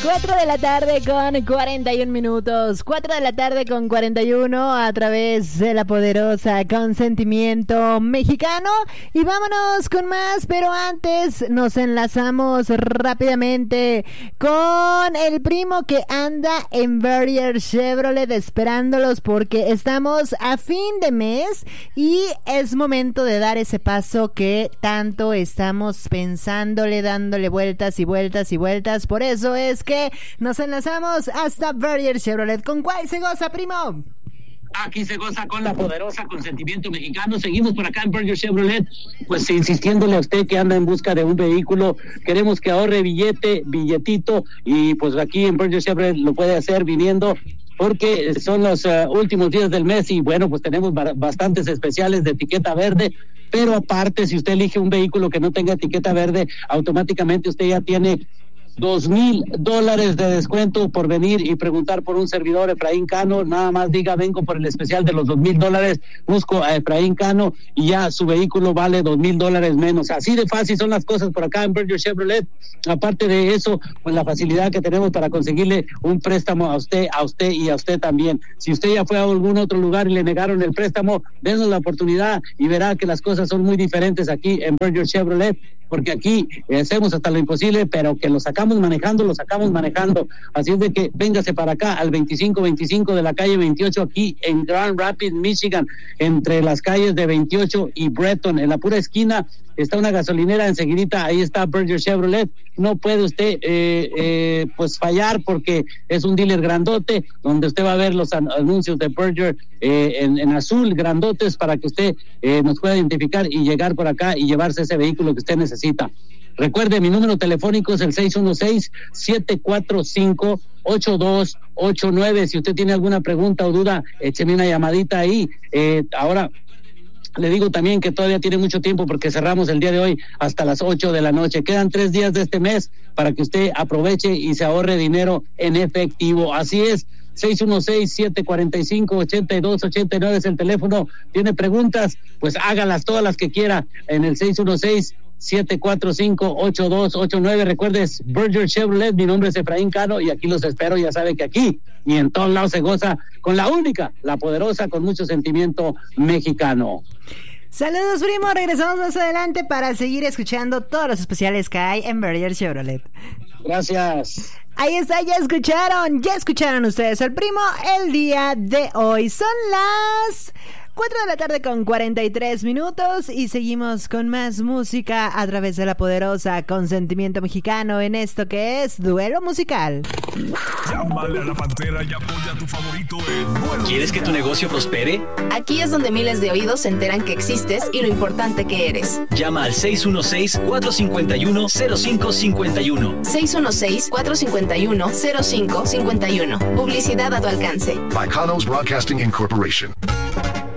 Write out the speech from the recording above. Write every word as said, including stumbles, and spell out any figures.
cuatro de la tarde con cuarenta y un minutos. cuatro de la tarde con cuarenta y uno a través de la poderosa Consentimiento Mexicano. Y vámonos con más, pero antes nos enlazamos rápidamente con el primo que anda en Barrier Chevrolet esperándolos porque estamos a fin de mes y es momento de dar ese paso que tanto estamos pensándole, dándole vueltas y vueltas y vueltas. Por eso es que nos enlazamos hasta Barrier Chevrolet. ¿Con cuál se goza, primo? Aquí se goza con la poderosa Consentimiento Mexicano. Seguimos por acá en Barrier Chevrolet, pues insistiéndole a usted que anda en busca de un vehículo. Queremos que ahorre billete, billetito, y pues aquí en Barrier Chevrolet lo puede hacer viniendo, porque son los uh, últimos días del mes y bueno, pues tenemos ba- bastantes especiales de etiqueta verde. Pero aparte, si usted elige un vehículo que no tenga etiqueta verde, automáticamente usted ya tiene dos mil dólares de descuento por venir y preguntar por un servidor, Efraín Cano. Nada más diga, vengo por el especial de los dos mil dólares, busco a Efraín Cano y ya su vehículo vale dos mil dólares menos. Así de fácil son las cosas por acá en Barrier Chevrolet. Aparte de eso, pues la facilidad que tenemos para conseguirle un préstamo a usted, a usted y a usted también. Si usted ya fue a algún otro lugar y le negaron el préstamo, denos la oportunidad y verá que las cosas son muy diferentes aquí en Barrier Chevrolet, porque aquí eh, hacemos hasta lo imposible, pero que lo sacamos manejando, lo sacamos manejando. Así es de que véngase para acá al veinticinco veinticinco de la calle veintiocho, aquí en Grand Rapids, Michigan, entre las calles de veintiocho y Breton. En la pura esquina está una gasolinera, enseguidita ahí está Barrier Chevrolet. No puede usted eh, eh, pues fallar, porque es un dealer grandote, donde usted va a ver los an- anuncios de Barrier eh, en, en azul, grandotes, para que usted eh, nos pueda identificar y llegar por acá y llevarse ese vehículo que usted necesita. Recuerde, mi número telefónico es el seis uno seis, siete cuatro cinco, ocho dos ocho nueve. Si usted tiene alguna pregunta o duda, écheme una llamadita ahí. Eh, ahora, le digo también que todavía tiene mucho tiempo, porque cerramos el día de hoy hasta las ocho de la noche. Quedan tres días de este mes para que usted aproveche y se ahorre dinero en efectivo. Así es. seis uno seis, siete cuatro cinco, ocho dos ocho nueve es el teléfono. ¿Tiene preguntas? Pues hágalas todas las que quiera en el seis uno seis, siete cuatro cinco, ocho dos ocho nueve. Recuerdes, Barrier Chevrolet, mi nombre es Efraín Cano y aquí los espero. Ya sabe que aquí y en todos lados se goza con la única, la poderosa, con mucho sentimiento mexicano. Saludos, primo. Regresamos más adelante para seguir escuchando todos los especiales que hay en Barrier Chevrolet. Gracias. Ahí está, ya escucharon, ya escucharon ustedes al primo el día de hoy. Son las cuatro de la tarde con cuarenta y tres minutos y seguimos con más música a través de la poderosa Consentimiento Mexicano en esto que es Duelo Musical. Llámale a la Pantera y apoya a tu favorito en Duelo. ¿Quieres que tu negocio prospere? Aquí es donde miles de oídos se enteran que existes y lo importante que eres. Llama al seis uno seis, cuatro cinco uno, cero cinco cinco uno. seis uno seis, cuatro cinco uno, cero cinco cinco uno. Publicidad a tu alcance. By Kanos Broadcasting Incorporation.